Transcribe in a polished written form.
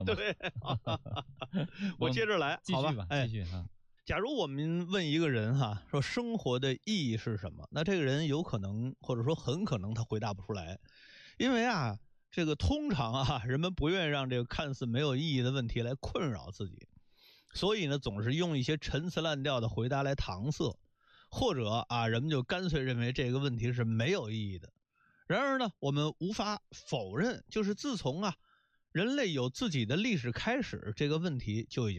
对，我接着来， 继续吧，继续哈。 假如我们问一个人哈，说生活的意义是什么？那这个人有可能，或者说很可能他回答不出来，因为啊，这个通常啊，人们不愿意让这个看似没有意义的问题来困扰自己，所以呢，总是用一些陈词滥调的回答来搪塞，或者啊，人们就干脆认为这个问题是没有意义的。然而呢，我们无法否认，就是自从啊，人类有自己的历史开始，这个问题就已经